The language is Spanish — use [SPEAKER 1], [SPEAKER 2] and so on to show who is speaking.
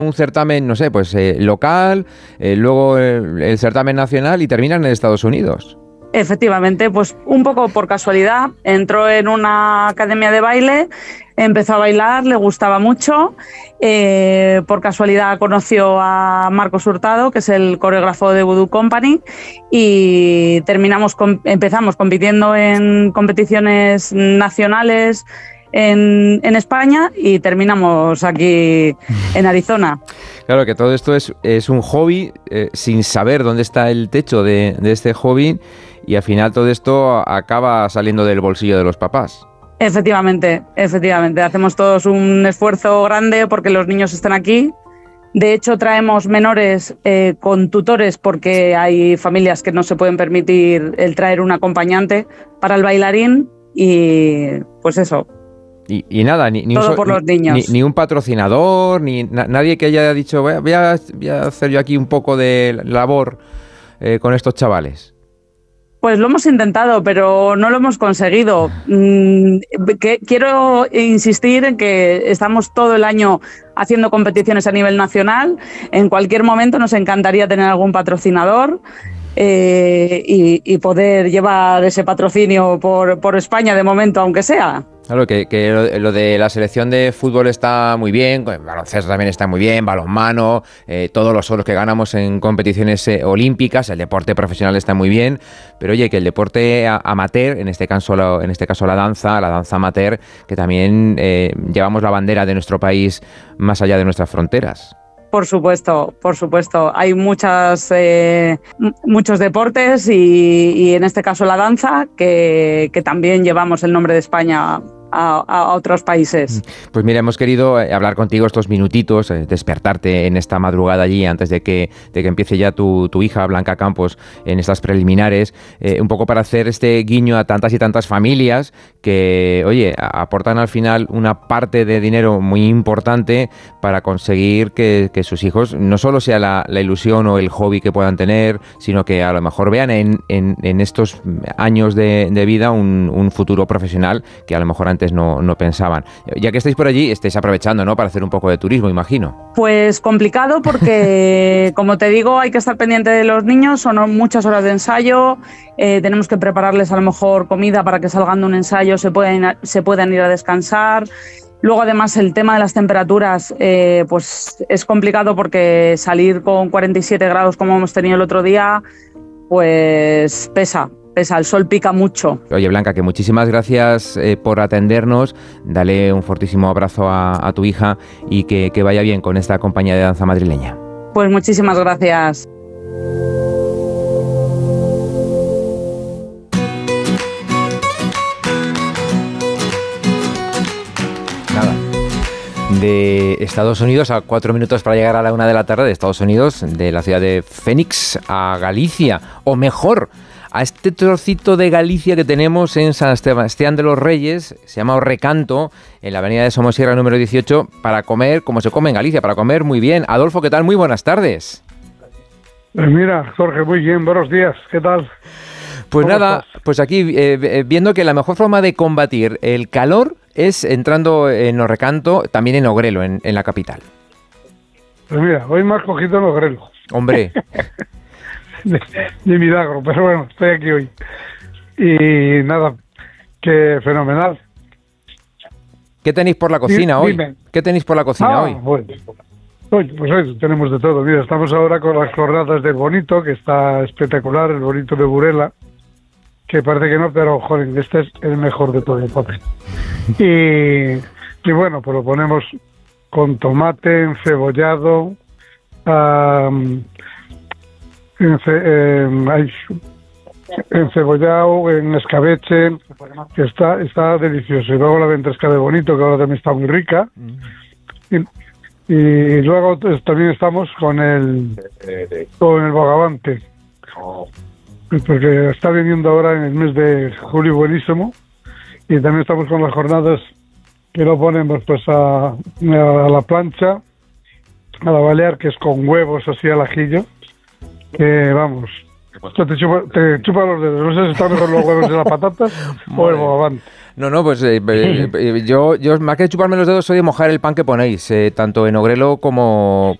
[SPEAKER 1] un certamen, no sé, pues local, luego el certamen nacional y terminan en Estados Unidos.
[SPEAKER 2] Efectivamente, pues un poco por casualidad, entró en una academia de baile, empezó a bailar, le gustaba mucho, por casualidad conoció a Marcos Hurtado, que es el coreógrafo de Voodoo Company, y empezamos compitiendo en competiciones nacionales en España y terminamos aquí en Arizona.
[SPEAKER 1] Claro que todo esto es un hobby sin saber dónde está el techo de este hobby. Y al final todo esto acaba saliendo del bolsillo de los papás.
[SPEAKER 2] Efectivamente. Hacemos todos un esfuerzo grande porque los niños estén aquí. De hecho, traemos menores con tutores porque hay familias que no se pueden permitir el traer un acompañante para el bailarín y pues eso.
[SPEAKER 1] Y nada,
[SPEAKER 2] todo por los niños.
[SPEAKER 1] Ni un patrocinador, ni nadie que haya dicho voy a hacer yo aquí un poco de labor con estos chavales.
[SPEAKER 2] Pues lo hemos intentado, pero no lo hemos conseguido. Quiero insistir en que estamos todo el año haciendo competiciones a nivel nacional. En cualquier momento nos encantaría tener algún patrocinador y poder llevar ese patrocinio por España de momento, aunque sea.
[SPEAKER 1] Claro, que lo de la selección de fútbol está muy bien, el baloncesto también está muy bien, balonmano, todos los oros que ganamos en competiciones olímpicas, el deporte profesional está muy bien, pero oye, que el deporte amateur, en este caso la danza amateur, que también llevamos la bandera de nuestro país más allá de nuestras fronteras.
[SPEAKER 2] Por supuesto. Hay muchos deportes y en este caso la danza, que también llevamos el nombre de España a otros países.
[SPEAKER 1] Pues mira, hemos querido hablar contigo estos minutitos, despertarte en esta madrugada allí antes de que empiece ya tu hija Blanca Campos en estas preliminares, un poco para hacer este guiño a tantas y tantas familias que, oye, aportan al final una parte de dinero muy importante para conseguir que sus hijos no solo sea la ilusión o el hobby que puedan tener, sino que a lo mejor vean en estos años de vida un futuro profesional que a lo mejor antes no pensaban. Ya que estáis por allí, estáis aprovechando, ¿no?, para hacer un poco de turismo, imagino.
[SPEAKER 2] Pues complicado porque, como te digo, hay que estar pendiente de los niños, son muchas horas de ensayo, tenemos que prepararles a lo mejor comida para que salgan de un ensayo se puedan ir a descansar. Luego, además, el tema de las temperaturas pues es complicado porque salir con 47 grados como hemos tenido el otro día, pues pesa, el sol pica mucho.
[SPEAKER 1] Oye, Blanca, que muchísimas gracias por atendernos, dale un fortísimo abrazo a tu hija y que vaya bien con esta compañía de danza madrileña.
[SPEAKER 2] Pues muchísimas gracias.
[SPEAKER 1] De Estados Unidos a 4 minutos para llegar a la 1 de la tarde, de Estados Unidos, de la ciudad de Phoenix a Galicia, o mejor, a este trocito de Galicia que tenemos en San Sebastián de los Reyes, se llama Recanto, en la avenida de Somosierra número 18, para comer como se come en Galicia, para comer muy bien. Adolfo, ¿qué tal? Muy buenas tardes.
[SPEAKER 3] Mira, Jorge, muy bien, buenos días, ¿qué tal?
[SPEAKER 1] Pues nada, pues aquí viendo que la mejor forma de combatir el calor es entrando en Recanto, también en Ogrelo, en la capital.
[SPEAKER 3] Pues mira, hoy me has cogido en Ogrelo.
[SPEAKER 1] Hombre.
[SPEAKER 3] de milagro, pero bueno, estoy aquí hoy. Y nada, que fenomenal.
[SPEAKER 1] ¿Qué tenéis por la cocina hoy?
[SPEAKER 3] Dime.
[SPEAKER 1] ¿Qué tenéis por la cocina hoy?
[SPEAKER 3] Bueno. Pues hoy tenemos de todo. Mira, estamos ahora con las jornadas del Bonito, que está espectacular, el Bonito de Burela, que parece que no, pero joder, este es el mejor de todo el papel. Y bueno, pues lo ponemos con tomate, encebollado, encebollado, en escabeche, que está delicioso. Y luego la ventresca de Bonito, que ahora también está muy rica. Y luego también estamos con el bogavante, porque está viniendo ahora en el mes de julio buenísimo. Y también estamos con las jornadas que lo ponemos pues a la plancha, a la balear, que es con huevos así al ajillo, que vamos, Te chupa los dedos. No sé si están mejor los huevos de las patatas o el bogavante.
[SPEAKER 1] No, pues yo más que chuparme los dedos soy de mojar el pan que ponéis, tanto en Ogrelo como